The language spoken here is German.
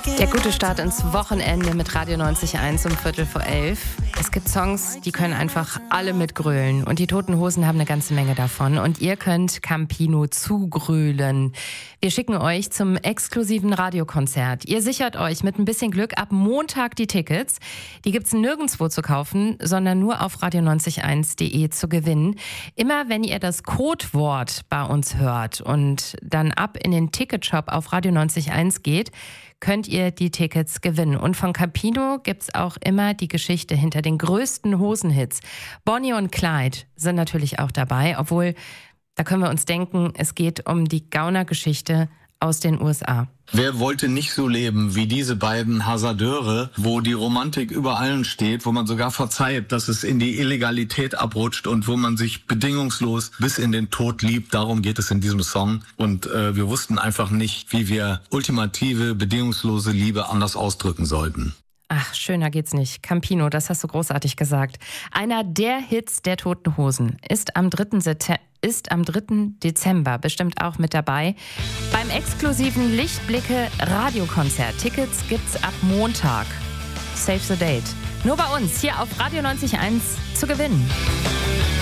Der gute Start ins Wochenende mit Radio 90.1 um 11:15. Es gibt Songs, die können einfach alle mitgrölen. Und die Toten Hosen haben eine ganze Menge davon. Und ihr könnt Campino zugrölen. Wir schicken euch zum exklusiven Radiokonzert. Ihr sichert euch mit ein bisschen Glück ab Montag die Tickets. Die gibt's nirgendwo zu kaufen, sondern nur auf radio901.de zu gewinnen. Immer wenn ihr das Codewort bei uns hört und dann ab in den Ticketshop auf Radio 90.1 geht, könnt ihr die Tickets gewinnen. Und von Campino gibt's auch immer die Geschichte hinter den größten Hosenhits. Bonnie und Clyde sind natürlich auch dabei, obwohl, da können wir uns denken, es geht um die Gaunergeschichte aus den USA. Wer wollte nicht so leben wie diese beiden Hasardeure, wo die Romantik über allen steht, wo man sogar verzeiht, dass es in die Illegalität abrutscht und wo man sich bedingungslos bis in den Tod liebt. Darum geht es in diesem Song. Und wir wussten einfach nicht, wie wir ultimative, bedingungslose Liebe anders ausdrücken sollten. Ach, schöner geht's nicht. Campino, das hast du großartig gesagt. Einer der Hits der Toten Hosen ist am 3. Dezember bestimmt auch mit dabei. Beim exklusiven Lichtblicke Radiokonzert. Tickets gibt's ab Montag. Save the date. Nur bei uns hier auf Radio 90.1 zu gewinnen.